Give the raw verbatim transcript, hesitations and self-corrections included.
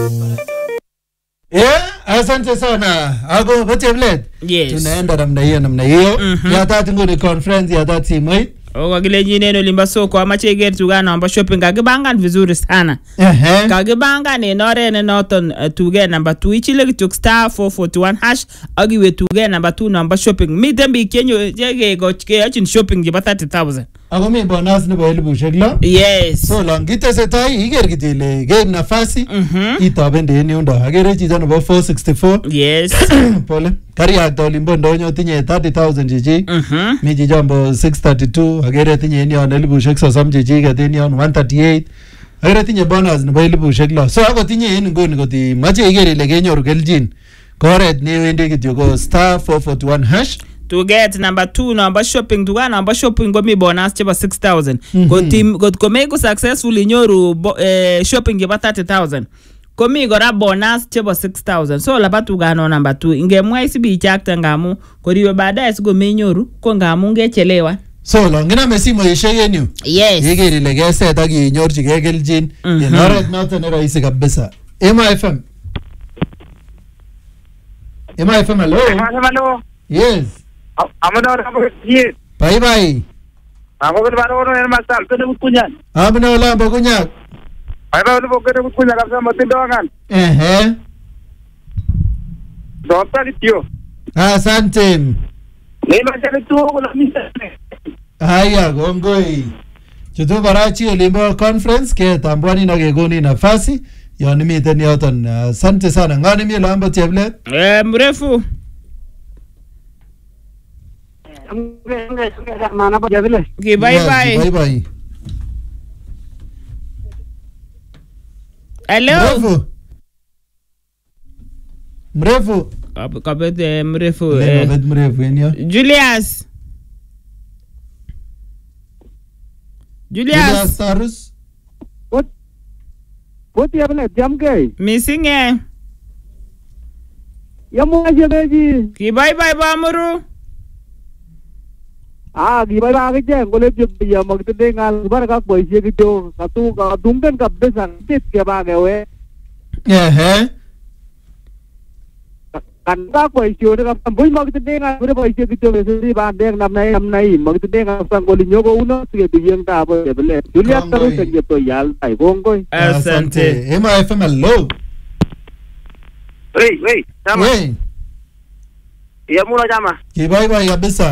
Yeah, asante sana. Ako Bachevlet. Yes. Tunaenda namna hiyo namna hiyo. Ya tatu ngoni conference ya tatu simoi. Oga kile neno limba soko amache iger tugana amba shopping kagibangan vizuri sana. Ehe. Kagibangan en oret ne noton uh, tuge number two ichile kitok star four forty-one hash agiwe tuge number two number shopping. Miten biik kenyo ke keyochin shopping chebo thirty thousand. Ako mi bonus nebo elibushek lo. Yes. So long kitesetai iger kityo ile game nafasi itobende en yundo. Agere chito nebo four sixty-four. Yes. Pole. Kariakta olimbo ndonyo tinye thirty thousand chichi. Mhm. Mi chijombo six thirty-two. Agere tinye en yon elibushek sosom chichiket en yon one thirty-eight. Agere tinye bonus nebo elibushek lo. So ako tinye en nguni koti mache iger ile kenyoru keljin. Koret newendi kityo ko star four forty-one hash. To get number two number shopping tuga number shopping go mi bonus cheba six thousand. Go team go ko make successfully nyoru eh, shopping cheba thirty thousand. Ko mi gora bonus cheba six thousand. So la tuga no number two ingemwa isibi chakta ngamu ko riwe baadaye sigo me nyoru ko ngamu ngechelewa. So long ina mesimo yeshegen yu. Yes. Iger ile geset ak inyorchige keljin en oret noton ne rahisi kabisa. Ema F M. Ema F M, hello. Hello. Yes. Amado rabo yes. Bye bye. Amo ko baro no en masal ko ne kunyan. Amna wala bagunya. Ay ba no ko ne kunyan kabisa matindogan. Ehe. Dokta ditio. Asante. Ne ma tele tu ko la misa. Haya gongoi. Chutu barachi olimbo conference ke tambwani na gegoni nafasi. Yon miten yoton. Asante sana. Ngani mi lambo Chevlet? Eh mrefu. Okay, bye Yes, bye. Bye bye. Hello. Mrefu. Mrefu. Kap- Kapet eh, mrefu. Leo eh. bet mrefu enyo. Julius. Julius Julius. Tarus. What? What ya bele jam ke? Missing eh. Yamu aje beji. Ki bye bye ba muru. Ah, di ba ba ke jeng ko le ya mag tinde ngal bar ka boy je kito katu ka dumben ka besan tit ke ba ke we. Ehe. Kan ka boy je ka boy mag tinde ngal bar boy je kito le si ba deng nam nai nam nai mag tinde ngal sang ko linyo ko uno sige biyeng ta ba bele. Julia taru se to yal tai bongoi. Asante. Ema F M, hello. Hey, hey, sama. Hey. Ya mula jama. Ki bye bye kabisa.